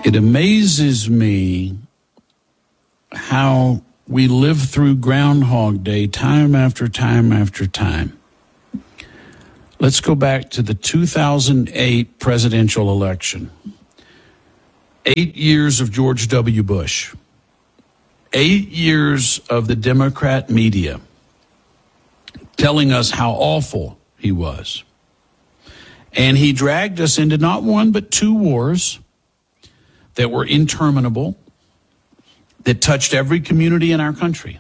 It amazes me how we live through Groundhog Day time after time after time. Let's go back to the 2008 presidential election. 8 years of George W. Bush. 8 years of the Democrat media telling us how awful he was. And he dragged us into not one but two wars that were interminable, that touched every community in our country.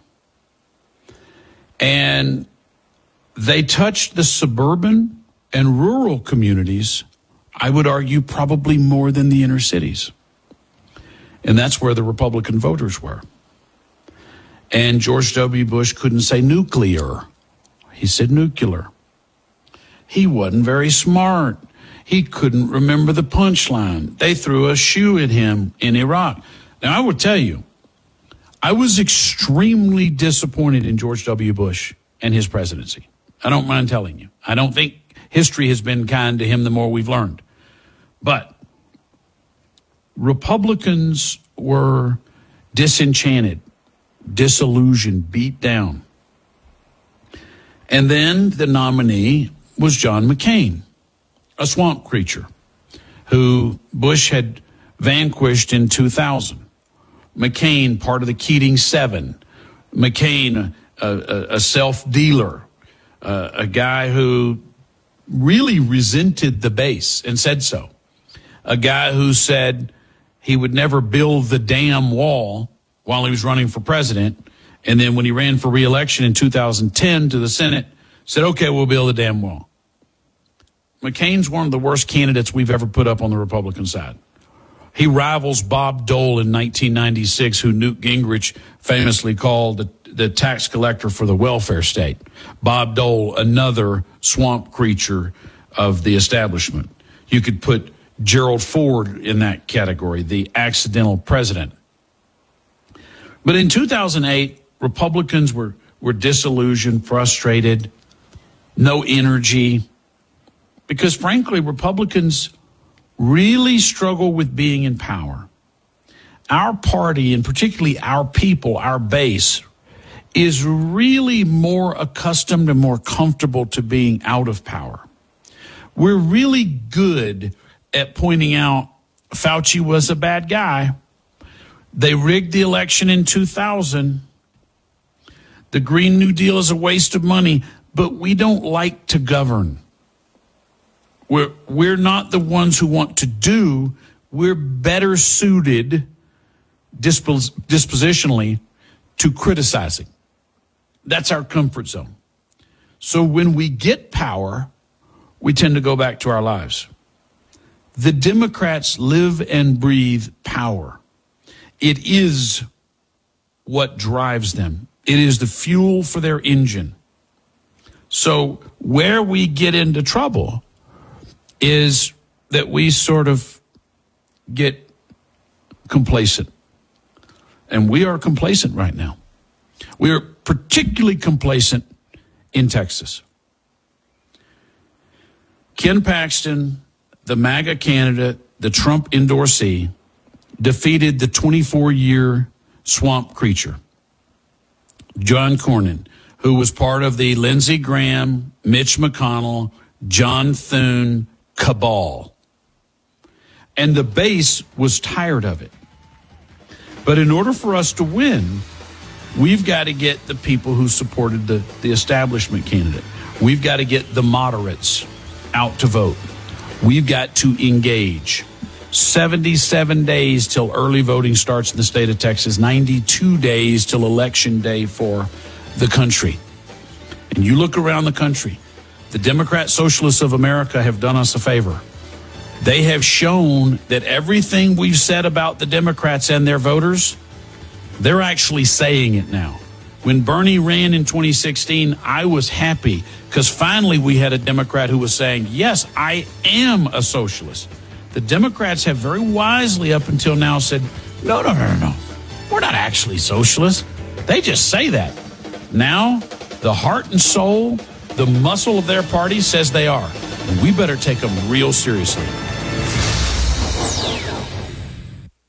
And they touched the suburban and rural communities, I would argue, probably more than the inner cities. And that's where the Republican voters were. And George W. Bush couldn't say nuclear. He said nuclear. He wasn't very smart. He couldn't remember the punchline. They threw a shoe at him in Iraq. Now, I will tell you, I was extremely disappointed in George W. Bush and his presidency. I don't mind telling you. I don't think history has been kind to him the more we've learned. But Republicans were disenchanted, disillusioned, beat down. And then the nominee was John McCain, a swamp creature who Bush had vanquished in 2000. McCain, part of the Keating Seven. McCain, a self-dealer, a guy who really resented the base and said so. A guy who said he would never build the damn wall while he was running for president. And then when he ran for re-election in 2010 to the Senate, said, okay, we'll build the damn wall. McCain's one of the worst candidates we've ever put up on the Republican side. He rivals Bob Dole in 1996, who Newt Gingrich famously called the tax collector for the welfare state. Bob Dole, another swamp creature of the establishment. You could put Gerald Ford in that category, the accidental president. But in 2008, Republicans were disillusioned, frustrated, no energy, because frankly, Republicans really struggle with being in power. Our party, and particularly our people, our base, is really more accustomed and more comfortable to being out of power. We're really good at pointing out Fauci was a bad guy. They rigged the election in 2000. The Green New Deal is a waste of money, but we don't like to govern. We're not the ones who want to do. We're better suited dispositionally to criticizing. That's our comfort zone. So when we get power, we tend to go back to our lives. The Democrats live and breathe power. It is what drives them. It is the fuel for their engine. So where we get into trouble is that we sort of get complacent. And we are complacent right now. We are particularly complacent in Texas. Ken Paxton, the MAGA candidate, the Trump endorsee, defeated the 24-year swamp creature, John Cornyn, who was part of the Lindsey Graham, Mitch McConnell, John Thune cabal. And the base was tired of it. But in order for us to win, we've got to get the people who supported the establishment candidate. We've got to get the moderates out to vote. We've got to engage. 77 days till early voting starts in the state of Texas, 92 days till election day for the country. And you look around the country, the Democrat Socialists of America have done us a favor. They have shown that everything we've said about the Democrats and their voters, they're actually saying it now. When Bernie ran in 2016, I was happy because finally we had a Democrat who was saying, yes, I am a socialist. The Democrats have very wisely up until now said, no. We're not actually socialists. They just say that. Now, the heart and soul, the muscle of their party says they are. And we better take them real seriously.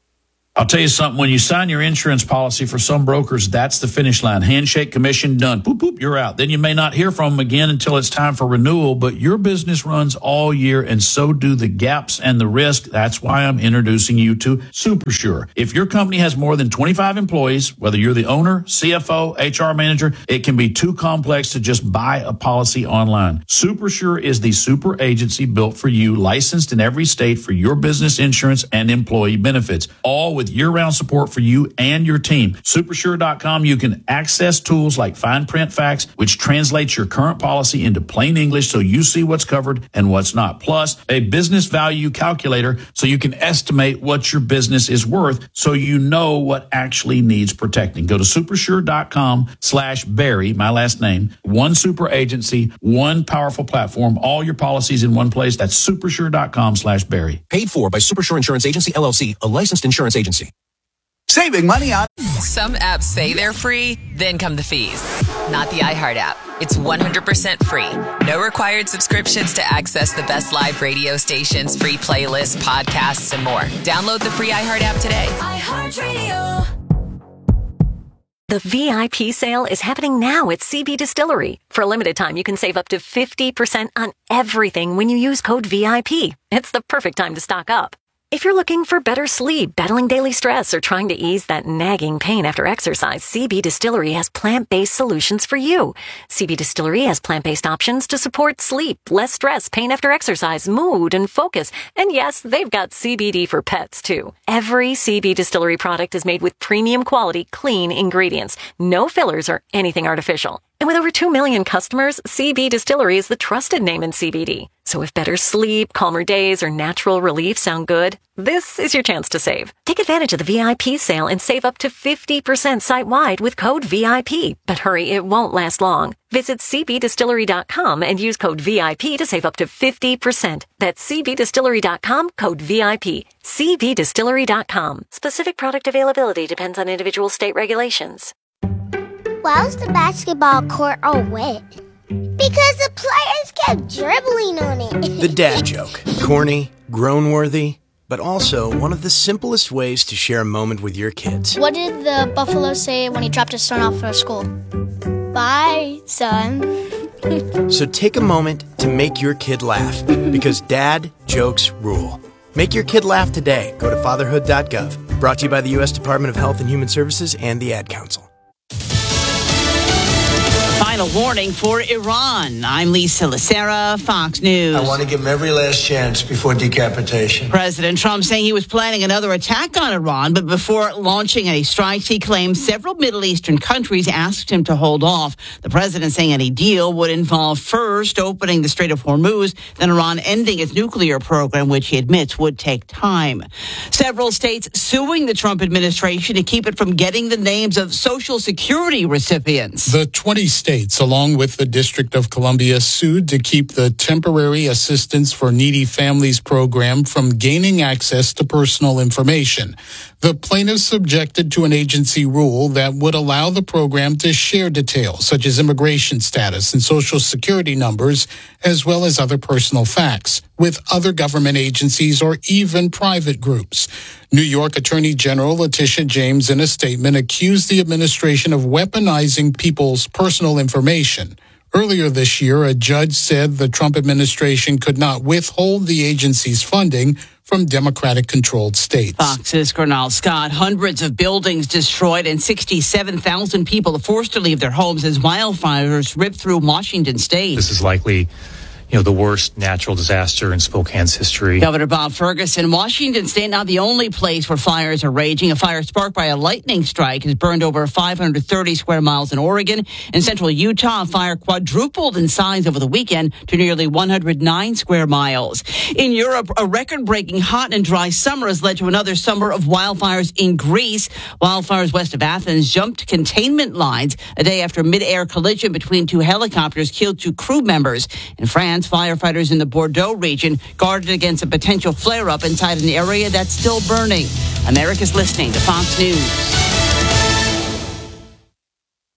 I'll tell you something. When you sign your insurance policy for some brokers, that's the finish line. Handshake, commission, done. Boop, boop, you're out. Then you may not hear from them again until it's time for renewal, but your business runs all year, and so do the gaps and the risk. That's why I'm introducing you to SuperSure. If your company has more than 25 employees, whether you're the owner, CFO, HR manager, it can be too complex to just buy a policy online. SuperSure is the super agency built for you, licensed in every state for your business insurance and employee benefits, all with year-round support for you and your team. Supersure.com, you can access tools like Fine Print Facts, which translates your current policy into plain English so you see what's covered and what's not. Plus, a business value calculator so you can estimate what your business is worth so you know what actually needs protecting. Go to supersure.com/Barry, my last name. One super agency, one powerful platform, all your policies in one place. That's supersure.com/Barry. Paid for by Supersure Insurance Agency, LLC, a licensed insurance agency. Saving money on... Some apps say they're free, then come the fees. Not the iHeart app. It's 100% free. No required subscriptions to access the best live radio stations, free playlists, podcasts, and more. Download the free iHeart app today. iHeartRadio. The VIP sale is happening now at CB Distillery. For a limited time, you can save up to 50% on everything when you use code VIP. It's the perfect time to stock up. If you're looking for better sleep, battling daily stress, or trying to ease that nagging pain after exercise, CB Distillery has plant-based solutions for you. CB Distillery has plant-based options to support sleep, less stress, pain after exercise, mood, and focus. And yes, they've got CBD for pets, too. Every CB Distillery product is made with premium quality, clean ingredients. No fillers or anything artificial. And with over 2 million customers, CB Distillery is the trusted name in CBD. So if better sleep, calmer days, or natural relief sound good, this is your chance to save. Take advantage of the VIP sale and save up to 50% site-wide with code VIP. But hurry, it won't last long. Visit cbdistillery.com and use code VIP to save up to 50%. That's cbdistillery.com, code VIP. cbdistillery.com. Specific product availability depends on individual state regulations. Why was the basketball court all wet? Because the players kept dribbling on it. The dad joke. Corny, groan-worthy, but also one of the simplest ways to share a moment with your kids. What did the buffalo say when he dropped his son off for school? Bye, son. So take a moment to make your kid laugh, because dad jokes rule. Make your kid laugh today. Go to fatherhood.gov. Brought to you by the U.S. Department of Health and Human Services and the Ad Council. Final warning for Iran. I'm Lisa Lacera, Fox News. I want to give him every last chance before decapitation. President Trump saying he was planning another attack on Iran, but before launching any strikes, he claimed several Middle Eastern countries asked him to hold off. The president saying any deal would involve first opening the Strait of Hormuz, then Iran ending its nuclear program, which he admits would take time. Several states suing the Trump administration to keep it from getting the names of Social Security recipients. The 20 states, along with the District of Columbia, sued to keep the Temporary Assistance for Needy Families program from gaining access to personal information. The plaintiffs objected to an agency rule that would allow the program to share details such as immigration status and Social Security numbers, as well as other personal facts, with other government agencies or even private groups. New York Attorney General Letitia James, in a statement, accused the administration of weaponizing people's personal information. Earlier this year, a judge said the Trump administration could not withhold the agency's funding from Democratic-controlled states. Fox's Cornell Scott. Hundreds of buildings destroyed and 67,000 people forced to leave their homes as wildfires ripped through Washington state. This is likely the worst natural disaster in Spokane's history. Governor Bob Ferguson, Washington state, not the only place where fires are raging. A fire sparked by a lightning strike has burned over 530 square miles in Oregon. In central Utah, a fire quadrupled in size over the weekend to nearly 109 square miles. In Europe, a record-breaking hot and dry summer has led to another summer of wildfires in Greece. Wildfires west of Athens jumped containment lines a day after mid-air collision between two helicopters killed two crew members. In France, firefighters in the Bordeaux region guarded against a potential flare-up inside an area that's still burning. America's listening to Fox News. History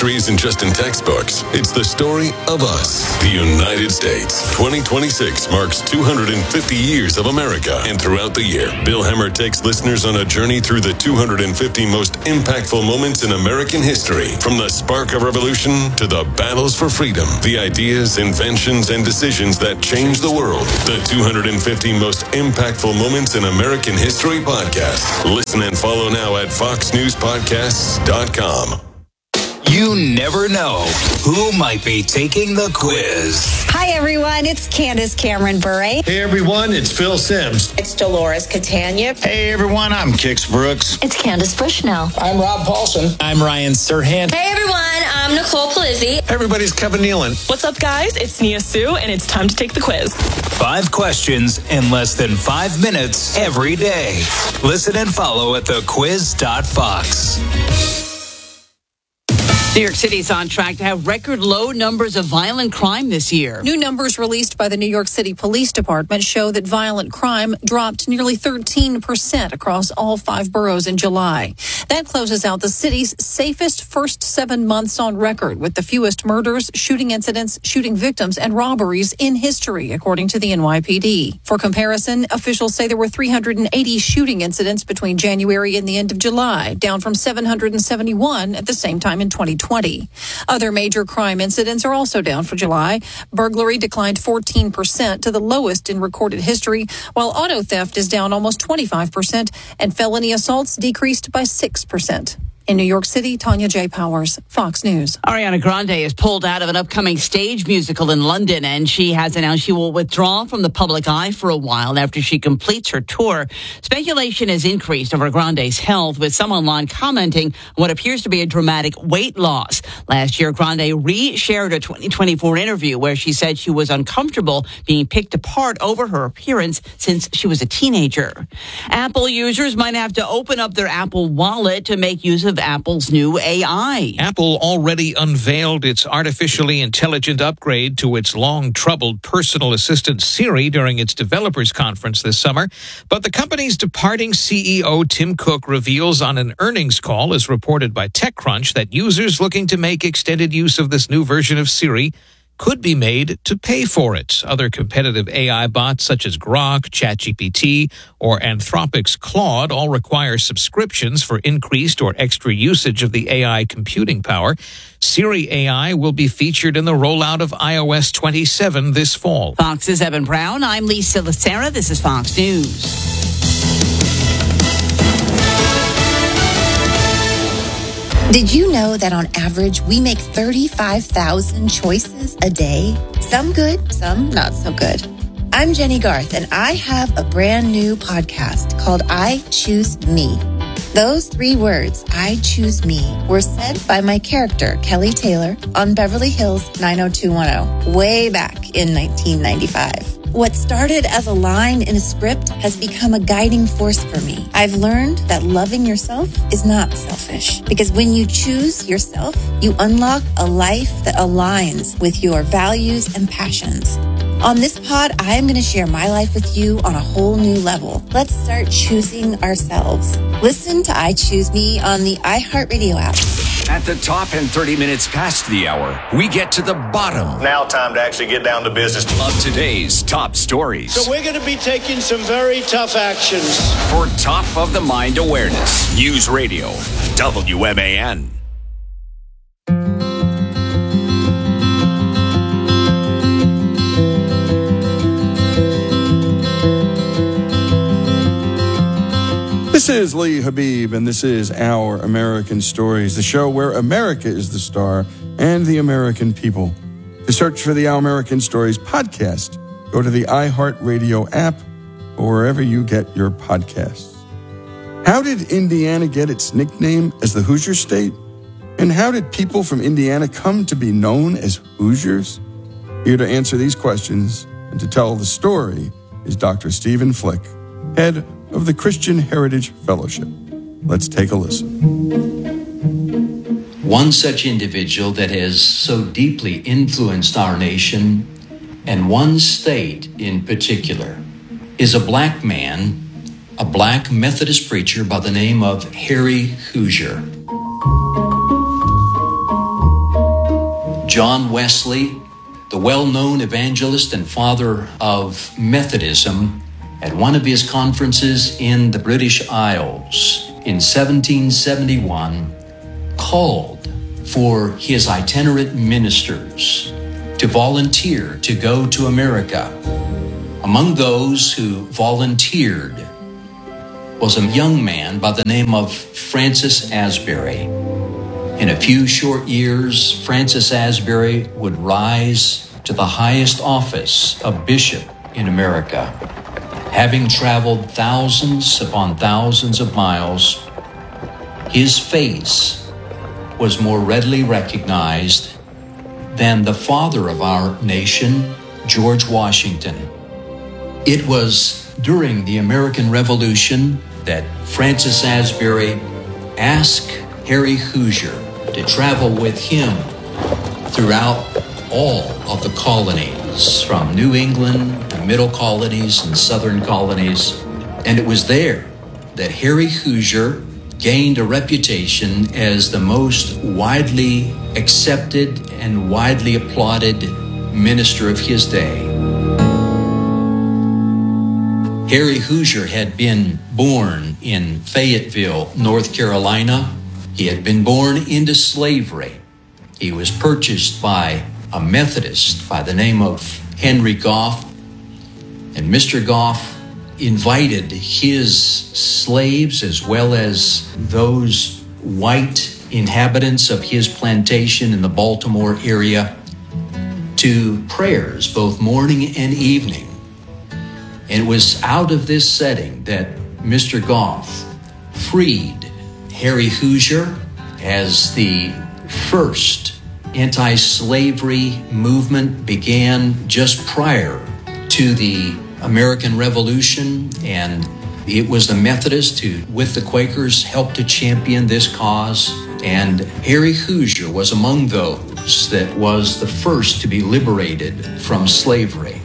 history isn't just in textbooks. It's the story of us, the United States. 2026 marks 250 years of America. And throughout the year, Bill Hemmer takes listeners on a journey through the 250 most impactful moments in American history. From the spark of revolution to the battles for freedom, the ideas, inventions, and decisions that changed the world. The 250 most impactful moments in American history podcast. Listen and follow now at foxnewspodcasts.com. You never know who might be taking the quiz. Hi, everyone. It's Candace Cameron Bure. Hey, everyone. It's Phil Sims. It's Dolores Catania. Hey, everyone. I'm Kix Brooks. It's Candace Bushnell. I'm Rob Paulson. I'm Ryan Serhant. Hey, everyone. I'm Nicole Palizzi. Everybody's Kevin Nealon. What's up, guys? It's Nia Sue, and it's time to take the quiz. 5 questions in less than 5 minutes every day. Listen and follow at thequiz.fox. New York City is on track to have record low numbers of violent crime this year. New numbers released by the New York City Police Department show that violent crime dropped nearly 13% across all 5 boroughs in July. That closes out the city's safest first 7 months on record, with the fewest murders, shooting incidents, shooting victims, and robberies in history, according to the NYPD. For comparison, officials say there were 380 shooting incidents between January and the end of July, down from 771 at the same time in 2020. Other major crime incidents are also down for July. Burglary declined 14% to the lowest in recorded history, while auto theft is down almost 25% and felony assaults decreased by 6%. In New York City, Tanya J. Powers, Fox News. Ariana Grande is pulled out of an upcoming stage musical in London, and she has announced she will withdraw from the public eye for a while after she completes her tour. Speculation has increased over Grande's health, with some online commenting on what appears to be a dramatic weight loss. Last year, Grande re-shared a 2024 interview where she said she was uncomfortable being picked apart over her appearance since she was a teenager. Apple users might have to open up their Apple Wallet to make use of Apple's new AI. Apple already unveiled its artificially intelligent upgrade to its long-troubled personal assistant Siri during its developers conference this summer. But the company's departing CEO Tim Cook reveals on an earnings call, as reported by TechCrunch, that users looking to make extended use of this new version of Siri could be made to pay for it. Other competitive AI bots such as Grok, ChatGPT, or Anthropic's Claude all require subscriptions for increased or extra usage of the AI computing power. Siri AI will be featured in the rollout of iOS 27 this fall. Fox's Evan Brown. I'm Lisa Lacera. This is Fox News. Did you know that on average, we make 35,000 choices a day? Some good, some not so good. I'm Jenny Garth, and I have a brand new podcast called I Choose Me. Those 3 words, I choose me, were said by my character, Kelly Taylor, on Beverly Hills 90210, way back in 1995. What started as a line in a script has become a guiding force for me. I've learned that loving yourself is not selfish, because when you choose yourself, you unlock a life that aligns with your values and passions. On this pod, I am going to share my life with you on a whole new level. Let's start choosing ourselves. Listen to I Choose Me on the iHeartRadio app. At the top and 30 minutes past the hour, we get to the bottom. Now time to actually get down to business. Of today's top stories. So we're going to be taking some very tough actions. For top of the mind awareness. News Radio, WMAN. This is Lee Habib, and this is Our American Stories, the show where America is the star and the American people. To search for the Our American Stories podcast, go to the iHeartRadio app or wherever you get your podcasts. How did Indiana get its nickname as the Hoosier State? And how did people from Indiana come to be known as Hoosiers? Here to answer these questions and to tell the story is Dr. Stephen Flick, head of the Christian Heritage Fellowship. Let's take a listen. One such individual that has so deeply influenced our nation, and one state in particular, is a black man, a black Methodist preacher by the name of Harry Hoosier. John Wesley, the well-known evangelist and father of Methodism, at one of his conferences in the British Isles in 1771, called for his itinerant ministers to volunteer to go to America. Among those who volunteered was a young man by the name of Francis Asbury. In a few short years, Francis Asbury would rise to the highest office of bishop in America. Having traveled thousands upon thousands of miles, his face was more readily recognized than the father of our nation, George Washington. It was during the American Revolution that Francis Asbury asked Harry Hoosier to travel with him throughout all of the colonies, from New England, the middle colonies and southern colonies. And it was there that Harry Hoosier gained a reputation as the most widely accepted and widely applauded minister of his day. Harry Hoosier had been born in Fayetteville, North Carolina. He had been born into slavery. He was purchased by a Methodist by the name of Henry Goff. And Mr. Goff invited his slaves, as well as those white inhabitants of his plantation in the Baltimore area, to prayers both morning and evening. And it was out of this setting that Mr. Goff freed Harry Hoosier as the first anti-slavery movement began just prior to the American Revolution, and it was the Methodists who, with the Quakers, helped to champion this cause. And Harry Hoosier was among those that was the first to be liberated from slavery.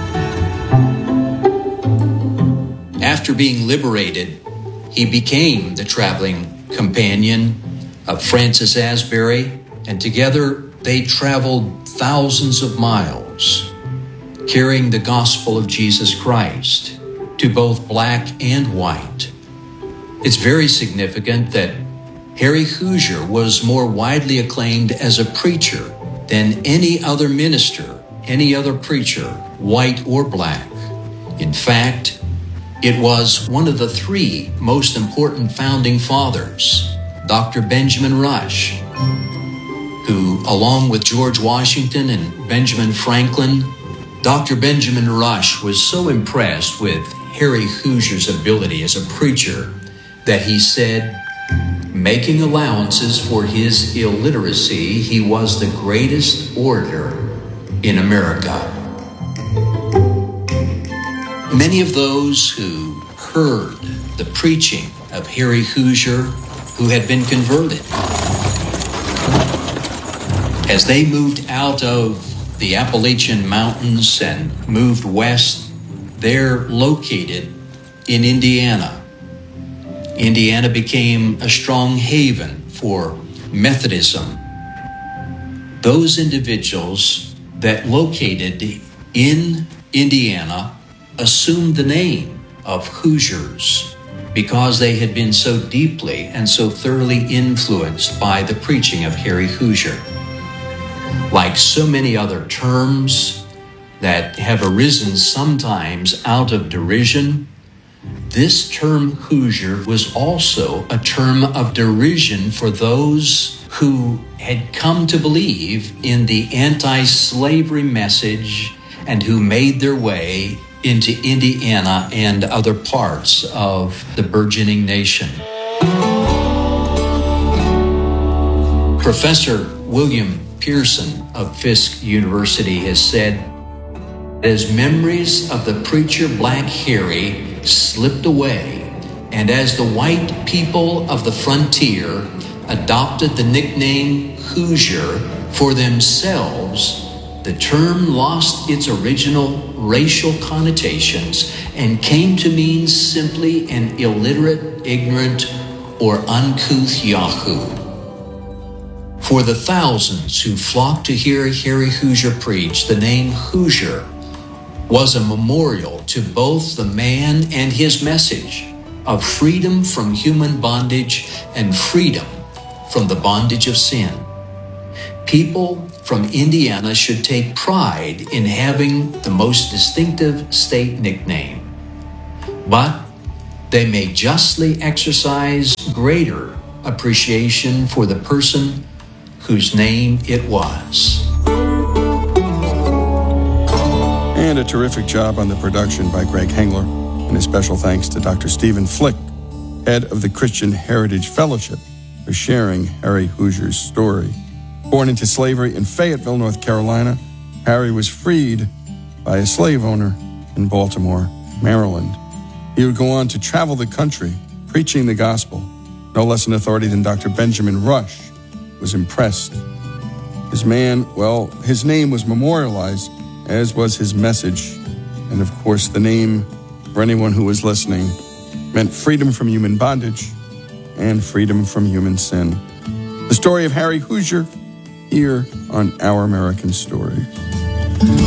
After being liberated, he became the traveling companion of Francis Asbury, and together they traveled thousands of miles, carrying the gospel of Jesus Christ to both black and white. It's very significant that Harry Hoosier was more widely acclaimed as a preacher than any other minister, any other preacher, white or black. In fact, it was one of the three most important founding fathers, Dr. Benjamin Rush, who, along with George Washington and Benjamin Franklin, Dr. Benjamin Rush was so impressed with Harry Hoosier's ability as a preacher that he said, making allowances for his illiteracy, he was the greatest orator in America. Many of those who heard the preaching of Harry Hoosier, who had been converted, as they moved out of the Appalachian Mountains and moved west, they're located in Indiana. Indiana became a strong haven for Methodism. Those individuals that located in Indiana assumed the name of Hoosiers because they had been so deeply and so thoroughly influenced by the preaching of Harry Hoosier. Like so many other terms that have arisen sometimes out of derision, this term Hoosier was also a term of derision for those who had come to believe in the anti-slavery message and who made their way into Indiana and other parts of the burgeoning nation. Professor William Pearson of Fisk University has said, as memories of the preacher Black Harry slipped away, and as the white people of the frontier adopted the nickname Hoosier for themselves, the term lost its original racial connotations and came to mean simply an illiterate, ignorant, or uncouth Yahoo. For the thousands who flocked to hear Harry Hoosier preach, the name Hoosier was a memorial to both the man and his message of freedom from human bondage and freedom from the bondage of sin. People from Indiana should take pride in having the most distinctive state nickname, but they may justly exercise greater appreciation for the person whose name it was. And a terrific job on the production by Greg Hengler, and a special thanks to Dr. Stephen Flick, head of the Christian Heritage Fellowship, for sharing Harry Hoosier's story. Born into slavery in Fayetteville, North Carolina, Harry was freed by a slave owner in Baltimore, Maryland. He would go on to travel the country, preaching the gospel. No less an authority than Dr. Benjamin Rush was impressed. His name was memorialized, as was his message. And of course, the name, for anyone who was listening, meant freedom from human bondage and freedom from human sin. The story of Harry Hoosier, here on Our American Stories.